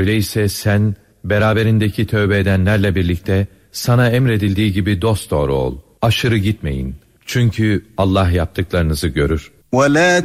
Öyleyse sen beraberindeki tövbe edenlerle birlikte sana emredildiği gibi dosdoğru ol. Aşırı gitmeyin. Çünkü Allah yaptıklarınızı görür. وَلَا